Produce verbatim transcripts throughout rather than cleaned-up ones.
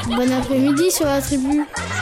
Bon après-midi sur la tribu.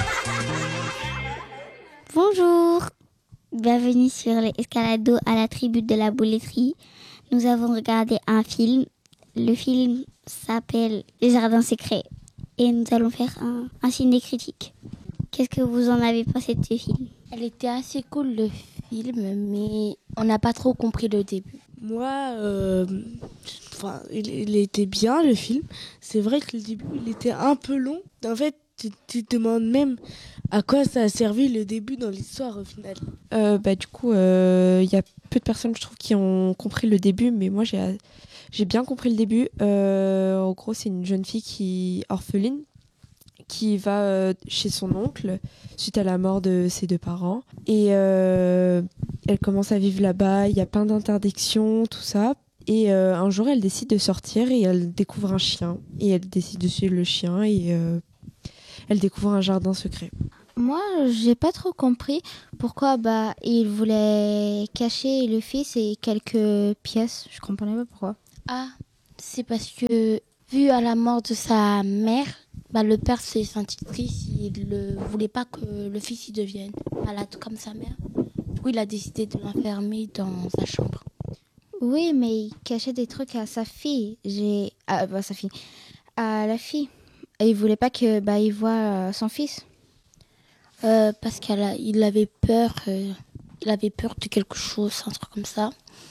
Bonjour, bienvenue sur les Escalados à la tribu de la bouletterie. Nous avons regardé un film. Le film s'appelle Les Jardins secrets et nous allons faire un, un ciné critique. Qu'est-ce que vous en avez pensé de ce film ? Elle était assez cool le film, mais on n'a pas trop compris le début. Moi, euh, enfin, il, il était bien le film. C'est vrai que le début, il était un peu long. En fait, tu, tu te demandes même à quoi ça a servi le début dans l'histoire au final. Euh, bah, du coup, il euh, y a peu de personnes, je trouve, qui ont compris le début, mais moi, j'ai, j'ai bien compris le début. Euh, en gros, c'est une jeune fille qui orpheline, qui va euh, chez son oncle suite à la mort de ses deux parents. Et euh, elle commence à vivre là-bas, il y a plein d'interdictions, tout ça. Et euh, un jour, elle décide de sortir et elle découvre un chien. Et elle décide de suivre le chien et euh, elle découvre un jardin secret. Moi, j'ai pas trop compris pourquoi bah il voulait cacher le fils et quelques pièces. Je comprenais pas pourquoi. Ah, c'est parce que vu à la mort de sa mère, bah le père s'est senti triste. Il ne voulait pas que le fils y devienne malade comme sa mère. Du coup, il a décidé de l'enfermer dans sa chambre. Oui, mais il cachait des trucs à sa fille. J'ai ah, bah, sa fille, à la fille. Et il voulait pas que bah il voit son fils. Euh, parce qu'il avait peur, euh, il avait peur de quelque chose, un truc comme ça.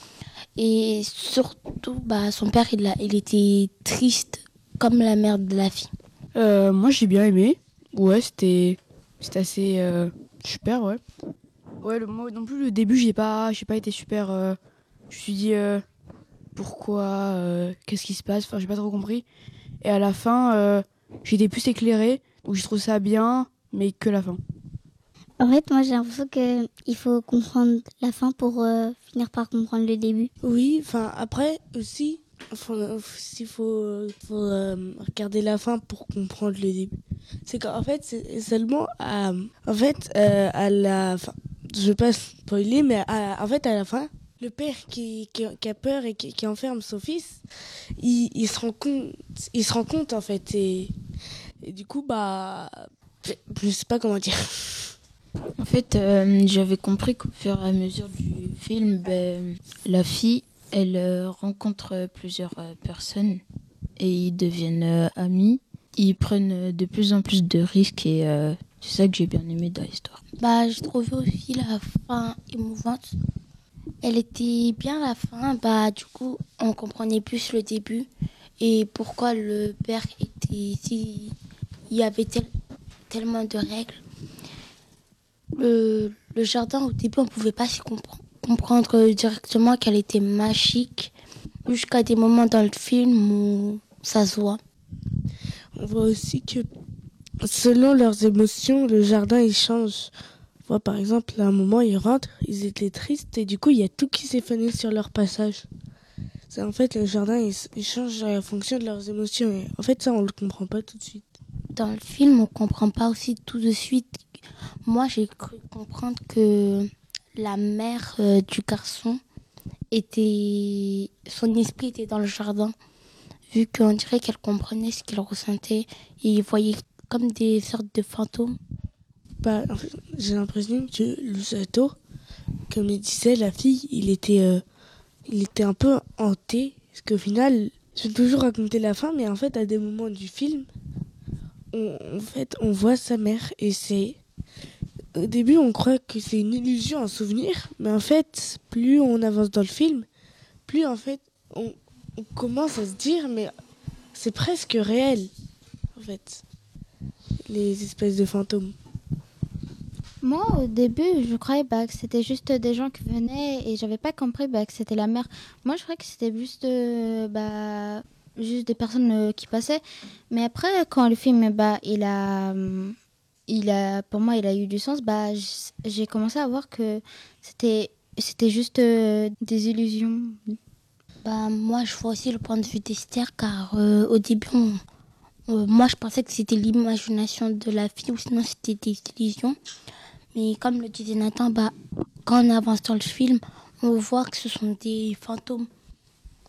Et surtout, bah, son père, il, a, il était triste, comme la mère de la fille. Euh, moi j'ai bien aimé. Ouais, c'était, c'était assez euh, super, ouais. Ouais, le, moi non plus, le début, j'ai pas, j'ai pas été super. Euh, je me suis dit euh, pourquoi, euh, qu'est-ce qui se passe, enfin, j'ai pas trop compris. Et à la fin, euh, j'ai été plus éclairée, où je trouve ça bien, mais que la fin. En fait, moi j'ai l'impression qu'il faut comprendre la fin pour euh, finir par comprendre le début. Oui, enfin après aussi, il faut, faut, faut euh, regarder la fin pour comprendre le début. C'est qu'en fait, c'est seulement à, en fait, euh, à la fin, je vais pas spoiler, mais à, en fait, à la fin, le père qui, qui, qui a peur et qui, qui enferme son fils, il, il se rend compte, il se rend compte en fait, et, et du coup, bah, je sais pas comment dire. En fait, euh, j'avais compris qu'au fur et à mesure du film, ben, la fille, elle euh, rencontre plusieurs euh, personnes et ils deviennent euh, amis. Ils prennent euh, de plus en plus de risques et euh, c'est ça que j'ai bien aimé dans l'histoire. Bah, j'ai trouvé aussi la fin émouvante. Elle était bien la fin. Bah, du coup, on comprenait plus le début et pourquoi le père était si, il y avait tel, tellement de règles. Le, le jardin, au début, on ne pouvait pas s'y compre- comprendre directement qu'elle était magique, jusqu'à des moments dans le film où ça se voit. On voit aussi que selon leurs émotions, le jardin il change. On voit par exemple, à un moment, ils rentrent, ils étaient tristes et du coup, il y a tout qui s'effondre sur leur passage. C'est en fait, le jardin il, il change en fonction de leurs émotions. Et en fait, ça, on ne le comprend pas tout de suite. Dans le film, on ne comprend pas aussi tout de suite. Moi, j'ai cru comprendre que la mère euh, du garçon était... Son esprit était dans le jardin, vu qu'on dirait qu'elle comprenait ce qu'il ressentait et il voyait comme des sortes de fantômes. Bah, en fait, j'ai l'impression que le château, comme il disait, la fille, il était, euh, il était un peu hanté. Parce qu'au final, je vais toujours raconter la fin, mais en fait, à des moments du film, on, en fait, on voit sa mère et c'est... Au début, on croit que c'est une illusion, un souvenir, mais en fait, plus on avance dans le film, plus en fait, on, on commence à se dire, mais c'est presque réel, en fait, les espèces de fantômes. Moi, au début, je croyais bah, que c'était juste des gens qui venaient et j'avais pas compris bah, que c'était la mère. Moi, je croyais que c'était juste, euh, bah, juste des personnes euh, qui passaient. Mais après, quand le film, bah, il a... Hum, il a, pour moi, il a eu du sens. Bah, j'ai commencé à voir que c'était, c'était juste euh, des illusions. Bah, moi, je vois aussi le point de vue d'Esther, car euh, au début, on, euh, moi, je pensais que c'était l'imagination de la fille, ou sinon c'était des illusions. Mais comme le disait Nathan, bah, quand on avance dans le film, on voit que ce sont des fantômes.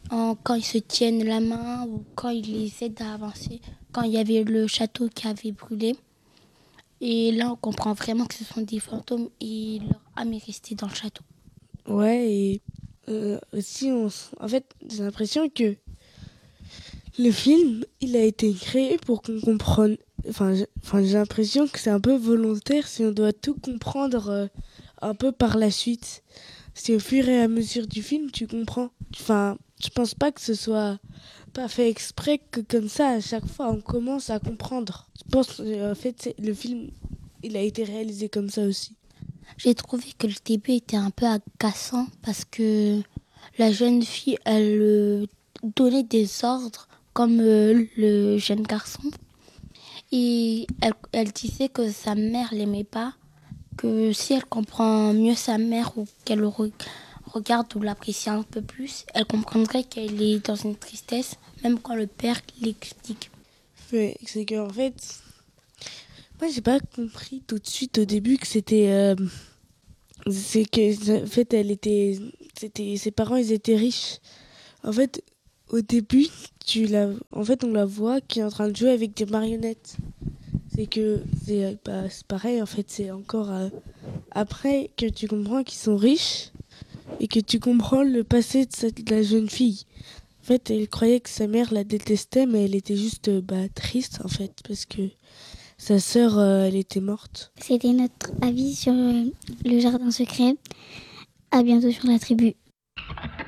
en, quand ils se tiennent la main ou quand ils les aident à avancer, quand il y avait le château qui avait brûlé. Et là, on comprend vraiment que ce sont des fantômes et leur âme est restée dans le château. Ouais, et euh, aussi, on, s- en fait, j'ai l'impression que le film, il a été créé pour qu'on comprenne. Enfin, j'ai enfin, j'ai l'impression que c'est un peu volontaire si on doit tout comprendre euh, un peu par la suite. Si au fur et à mesure du film, tu comprends. Enfin, je pense pas que ce soit pas fait exprès que comme ça, à chaque fois, on commence à comprendre. Je pense, euh, en fait, c'est- le film, il a été réalisé comme ça aussi. J'ai trouvé que le début était un peu agaçant parce que la jeune fille, elle euh, donnait des ordres comme euh, le jeune garçon. Et elle, elle disait que sa mère l'aimait pas, que si elle comprend mieux sa mère ou qu'elle le re- regarde ou l'apprécie un peu plus, elle comprendrait qu'elle est dans une tristesse, même quand le père l'explique. Ouais, c'est que en fait, moi j'ai pas compris tout de suite au début que c'était, euh, c'est que en fait elle était, c'était, ses parents ils étaient riches. En fait, au début, tu la, en fait on la voit qui est en train de jouer avec des marionnettes. C'est que c'est euh, bah, c'est pareil en fait, c'est encore euh, après que tu comprends qu'ils sont riches et que tu comprends le passé de, cette, de la jeune fille. En fait, elle croyait que sa mère la détestait, mais elle était juste euh, bah, triste en fait parce que sa sœur, euh, elle était morte. C'était notre avis sur euh, le jardin secret. À bientôt sur la tribu.